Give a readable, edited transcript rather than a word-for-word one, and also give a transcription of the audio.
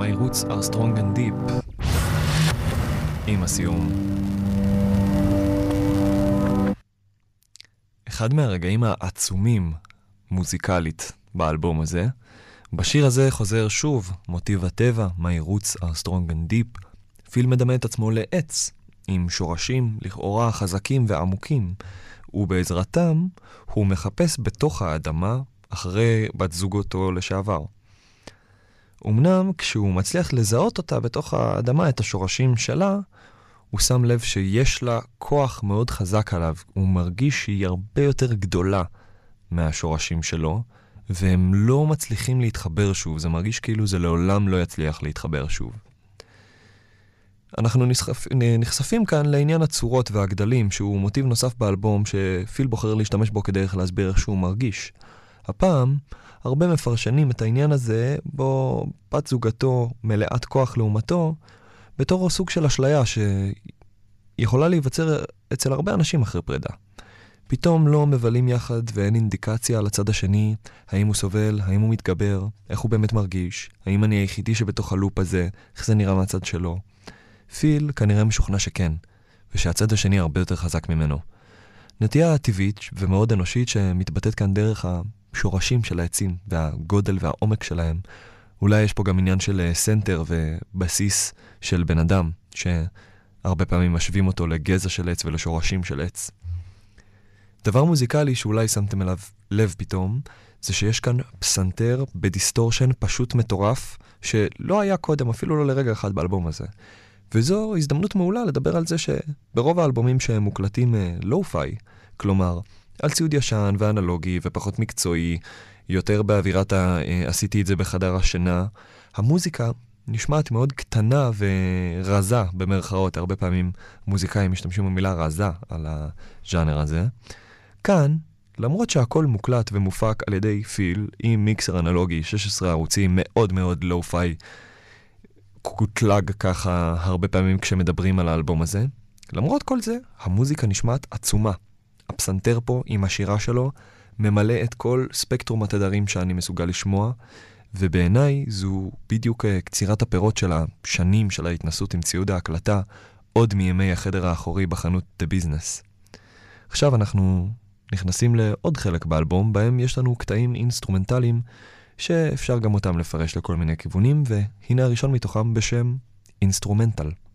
My Roots Are Strong and Deep, עם הסיום. אחד מהרגעים העצומים מוזיקלית באלבום הזה, בשיר הזה חוזר שוב מוטיב הטבע, My Roots Are Strong and Deep. פיל מדמה את עצמו לעץ, עם שורשים לכאורה חזקים ועמוקים, ובעזרתם הוא מחפש בתוך האדמה אחרי בת זוגותו לשעבר. אמנם כשהוא מצליח לזהות אותה בתוך האדמה, את השורשים שלה, הוא שם לב שיש לה כוח מאוד חזק עליו. הוא מרגיש שהיא הרבה יותר גדולה מהשורשים שלו, והם לא מצליחים להתחבר שוב. זה מרגיש כאילו זה לעולם לא יצליח להתחבר שוב. אנחנו נחשפים כאן לעניין הצורות והגדלים, שהוא מוטיב נוסף באלבום שפיל בוחר להשתמש בו כדרך להסביר איך שהוא מרגיש. הפעם, הרבה מפרשנים את העניין הזה בו בת זוגתו מלאת כוח לעומתו, בתור סוג של אשליה שיכולה להיווצר אצל הרבה אנשים אחרי פרידה. פתאום לא מבלים יחד ואין אינדיקציה על הצד השני, האם הוא סובל, האם הוא מתגבר, איך הוא באמת מרגיש, האם אני היחידי שבתוך הלופ הזה, איך זה נראה מהצד שלו. פיל כנראה משוכנע שכן, ושהצד השני הרבה יותר חזק ממנו. נטייה טבעית ומאוד אנושית שמתבטאת כאן דרך השורשים של העצים והגודל והעומק שלהם. אולי יש פה גם עניין של סנטר ובסיס של בן אדם, שהרבה פעמים משווים אותו לגזע של עץ ולשורשים של עץ. דבר מוזיקלי שאולי שמתם אליו לב פתאום, זה שיש כאן פסנתר בדיסטורשן פשוט מטורף, שלא היה קודם, אפילו לא לרגע אחד באלבום הזה. וזו הזדמנות מעולה לדבר על זה שברוב האלבומים שהם מוקלטים לואו-פיי, כלומר, על ציוד ישן ואנלוגי ופחות מקצועי, יותר באווירת עשיתי את זה בחדר השינה, המוזיקה נשמעת מאוד קטנה ורזה במרכאות. הרבה פעמים מוזיקאים משתמשים במילה רזה על הז'אנר הזה. כאן, למרות שהכל מוקלט ומופק על ידי פיל עם מיקסר אנלוגי, 16 ערוצים, מאוד מאוד לואו-פיי, קוטלג ככה הרבה פעמים כשמדברים על האלבום הזה. למרות כל זה, המוזיקה נשמעת עצומה. הפסנתר פה עם השירה שלו ממלא את כל ספקטרום התדרים שאני מסוגל לשמוע, ובעיניי זו בדיוק קצירת הפירות של השנים של ההתנסות עם ציוד ההקלטה, עוד מימי החדר האחורי בחנות The Business. עכשיו אנחנו נכנסים לעוד חלק באלבום, בהם יש לנו קטעים אינסטרומנטליים, שאפשר גם אותם לפרש לכל מיני כיוונים, והנה הראשון מתוכם בשם אינסטרומנטל.